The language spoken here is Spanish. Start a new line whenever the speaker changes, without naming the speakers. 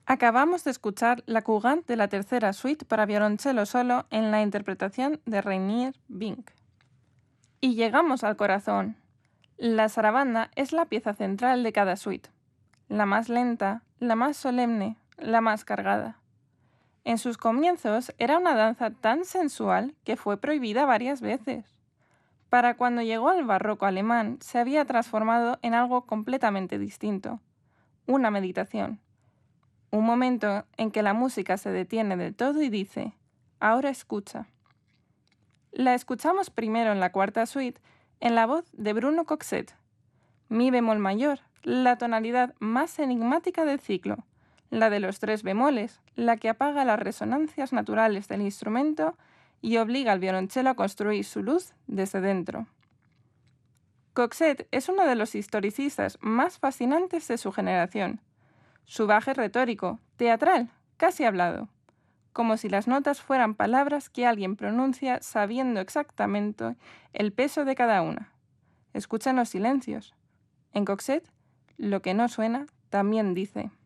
Acabamos de escuchar la Cougan de la tercera suite para violonchelo solo en la interpretación de Rainier Bink. Y llegamos al corazón. La sarabanda es la pieza central de cada suite, la más lenta, la más solemne, la más cargada. En sus comienzos era una danza tan sensual que fue prohibida varias veces. Para cuando llegó al barroco alemán se había transformado en algo completamente distinto, una meditación. Un momento en que la música se detiene del todo y dice, ahora escucha. La escuchamos primero en la cuarta suite en la voz de Bruno Coxet. Mi bemol mayor, la tonalidad más enigmática del ciclo, la de los tres bemoles, la que apaga las resonancias naturales del instrumento y obliga al violonchelo a construir su luz desde dentro. Coxet es uno de los historicistas más fascinantes de su generación. Su baje retórico, teatral, casi hablado, como si las notas fueran palabras que alguien pronuncia sabiendo exactamente el peso de cada una. Escuchan los silencios. En Coxet, lo que no suena también dice.